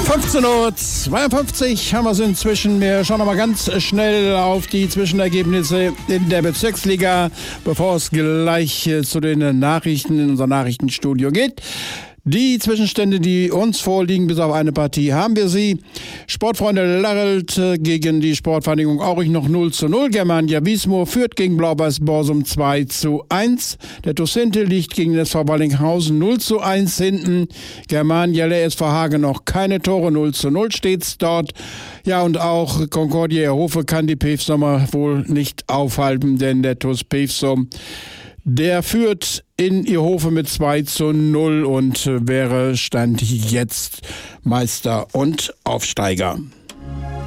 15:52 haben wir es inzwischen. Wir schauen noch mal ganz schnell auf die Zwischenergebnisse in der Bezirksliga, bevor es gleich zu den Nachrichten in unser Nachrichtenstudio geht. Die Zwischenstände, die uns vorliegen, bis auf eine Partie, haben wir sie. Sportfreunde Larelt gegen die Sportvereinigung Aurich noch 0:0. Germania Wiesmoor führt gegen Blau-Weiß Borsum 2:1. Der TuS liegt gegen den SV Wallinghausen 0:1 hinten. Germania der SV Hagen noch keine Tore, 0:0 steht's dort. Ja, und auch Concordia Ehrhofe kann die Pevsumer wohl nicht aufhalten, denn der TuS Pevsum, der führt in Ehrhofe mit 2:0 und wäre Stand jetzt Meister und Aufsteiger.